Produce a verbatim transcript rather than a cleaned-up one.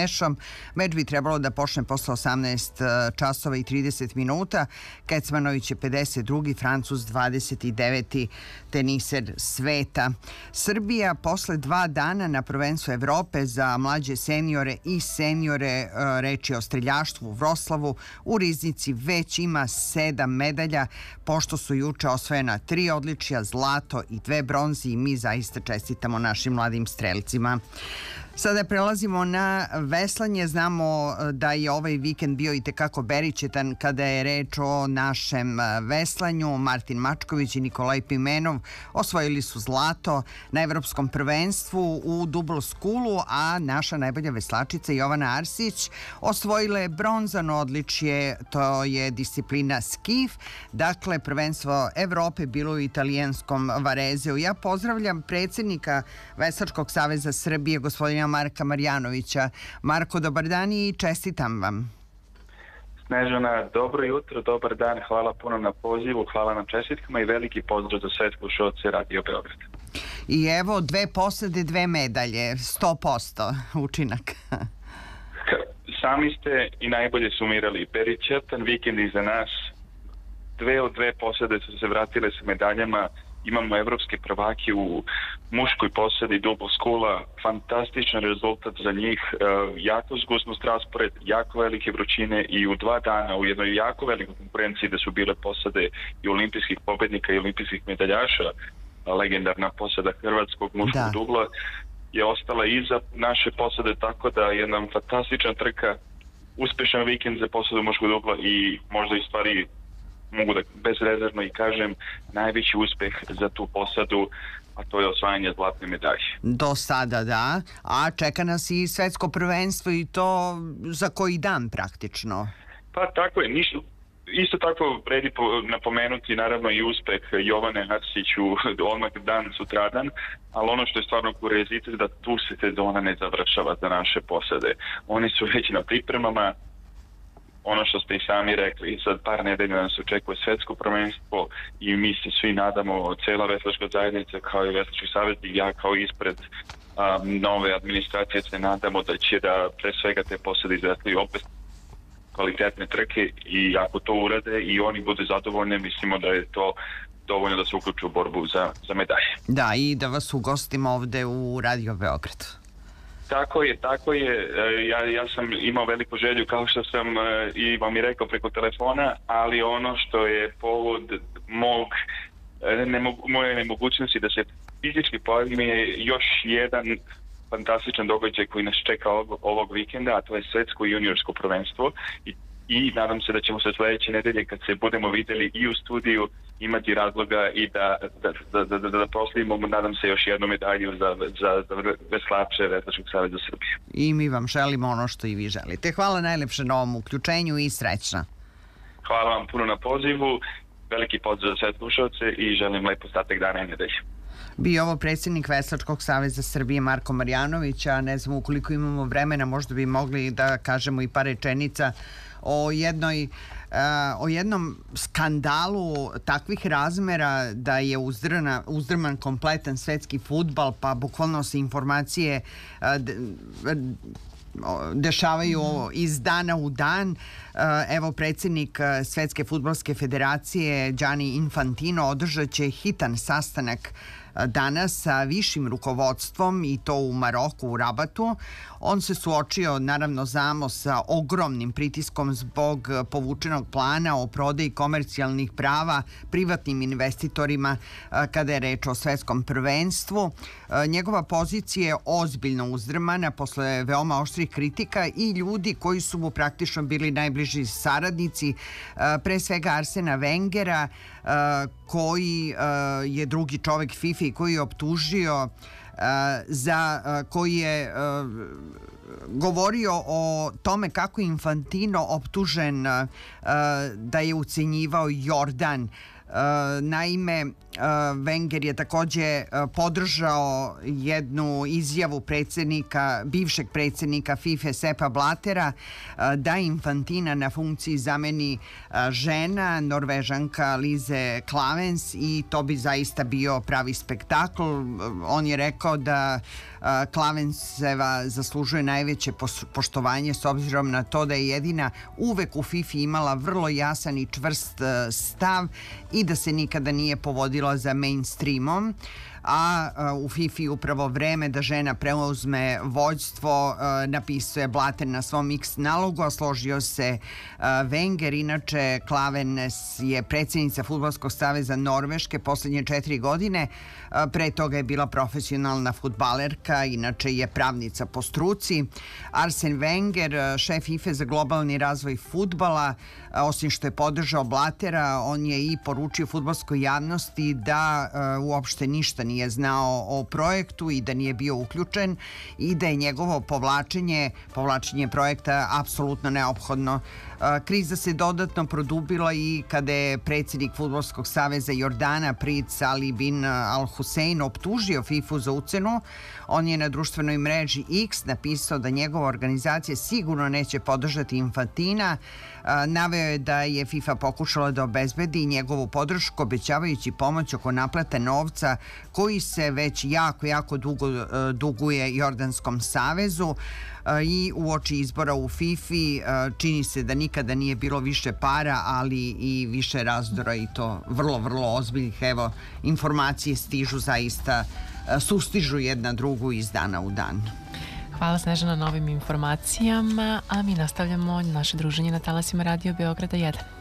mešom. Meč bi trebalo da počne posle osamnaest časova i trideset minuta. Kecmanović je pedeset drugi, Francuz dvadeset deveti teniser sveta. Srbija posle dva dana na prvenstvu Evrope za mlađe seniore i seniore, reč je o streljaštvu u Vroslavu, u riznici već ima sedam medalja, pošto su juče osvojena tri odličja, zlato i dve bronzi, i mi zaista čestitamo našim mladim strelcima. Sada prelazimo na veslanje. Znamo da je ovaj vikend bio i tekako beričetan kada je reč o našem veslanju. Martin Mačković i Nikolaj Pimenov osvojili su zlato na evropskom prvenstvu u Double Schoolu, a naša najbolja veslačica Jovana Arsić osvojila je bronzano odličje, to je disciplina skif, dakle prvenstvo Evrope bilo u italijanskom Varezeu. Ja pozdravljam predsjednika Veslačkog saveza Srbije, gospodina Marka Marjanovića. Marko, dobar dan i čestitam vam. Snežana, dobro jutro, dobar dan, hvala puno na pozivu, hvala na čestitkama i veliki pozdrav za sve slušaoce Radio Beograd. I evo, dve posade, dve medalje, sto posto učinak. Sami ste i najbolje sumirali. Beričetan vikend iza nas. Dve od dve posade su se vratile sa medaljama. Imamo evropske prvaki u muškoj posadi Double Schoola, fantastičan rezultat za njih, jako zgusnost raspored, jako velike vrućine i u dva dana u jednoj jako velikoj konkurenciji da su bile posade i olimpijskih pobednika i olimpijskih medaljaša, legendarna posada hrvatskog muškog dubla je ostala iza naše posade, tako da je nam fantastična trka, uspešan vikend za posadu muškog dubla i možda i stvari mogu da bezrezervno i kažem najveći uspeh za tu posadu, a to je osvajanje zlatne medalje. Do sada, da. A čeka nas i svetsko prvenstvo i to za koji dan praktično. Pa tako je. Ništa, isto tako vredi napomenuti naravno i uspeh Jovane Arsić u odmah dan sutradan, ali ono što je stvarno kuriozitet da tu se sezona ne završava za naše posade. Oni su već na pripremama. Ono što ste i sami rekli, za par nedelja nas očekuje svetsko prvenstvo i mi se svi nadamo, cela veslačka zajednica kao i Veslački savez i ja kao ispred um, nove administracije se nadamo da će da pre svega te posade izvestaju opet kvalitetne trke i ako to urade i oni budu zadovoljni, mislimo da je to dovoljno da se uključu u borbu za, za medalje. Da, i da vas ugostimo ovde u Radio Beograd. Tako je, tako je. Ja, ja sam imao veliku želju, kao što sam i vam i rekao preko telefona, ali ono što je povod mog, nemog, moje nemogućnosti da se fizički pojavim je još jedan fantastičan događaj koji nas čeka ovog, ovog vikenda, a to je svetsko juniorsko prvenstvo i, i nadam se da ćemo se sledeće nedelje kad se budemo videli i u studiju imati razloga i da, da, da, da, da proslavimo, nadam se, još jednu medalju za, za, za veslače Veslačkog saveza Srbije. I mi vam želimo ono što i vi želite. Hvala najlepše na ovom uključenju i srećna. Hvala vam puno na pozivu, veliki pozdrav za sve slušalce i želim lep ostatak dana i nedelje. Bio ovo predsjednik Veslačkog saveza Srbije Marko Marjanović, a ne znam ukoliko imamo vremena možda bi mogli da kažemo i par rečenica o jednoj o jednom skandalu takvih razmera da je uzdrna, uzdrman kompletan svetski fudbal, pa bukvalno se informacije dešavaju iz dana u dan. Evo, predsjednik Svetske fudbalske federacije Gianni Infantino održat će hitan sastanak danas sa višim rukovodstvom i to u Maroku, u Rabatu. On se suočio, naravno znamo, sa ogromnim pritiskom zbog povučenog plana o prodaji komercijalnih prava privatnim investitorima kada je reč o svetskom prvenstvu. Njegova pozicija je ozbiljno uzdrmana posle veoma oštrih kritika i ljudi koji su mu praktično bili najbliži saradnici, pre svega Arsena Wengera, koji je drugi čovek FIFA i koji je optužio za koji je govorio o tome kako je Infantino optužen da je ucenjivao Jordan Naime, Wenger je takođe podržao jednu izjavu predsjednika, bivšeg predsjednika FIFA Seppa Blattera da Infantina na funkciji zameni žena, Norvežanka Lise Klaveness, i to bi zaista bio pravi spektakl. On je rekao da Klavenseva zaslužuje najveće poštovanje s obzirom na to da je jedina uvek u FIFA imala vrlo jasan i čvrst stav i da se nikada nije povodila za mainstreamom, a u FIFA upravo vreme da žena preuzme vođstvo napisao je Blatter na svom X nalogu, a složio se Wenger. Inače, Klaveness je predsjednica Fudbalskog saveza Norveške poslednje četiri godine. Pre toga je bila profesionalna fudbalerka, inače je pravnica po struci. Arsene Wenger, šef FIFA za globalni razvoj fudbala, osim što je podržao Blattera, on je i poručio fudbalskoj javnosti da uopšte ništa nije znao o projektu i da nije bio uključen i da je njegovo povlačenje, povlačenje projekta apsolutno neophodno. Kriza se dodatno produbila i kada je predsjednik Fudbalskog saveza Jordana Princ Ali bin Al Hussein optužio FIFA za ucenu. On je na društvenoj mreži X napisao da njegova organizacija sigurno neće podržati Infantina. Naveo je da je FIFA pokušala da obezbedi njegovu podršku obećavajući pomoć oko naplate novca koji se već jako, jako dugo duguje Jordanskom savezu. I uoči izbora u FIFA čini se da nikada nije bilo više para, ali i više razdora, i to vrlo, vrlo ozbiljnih. Evo, informacije stižu zaista, sustižu jedna drugu iz dana u dan. Hvala Snežana na ovim informacijama, a mi nastavljamo naše druženje na talasima Radio Beograda jedan.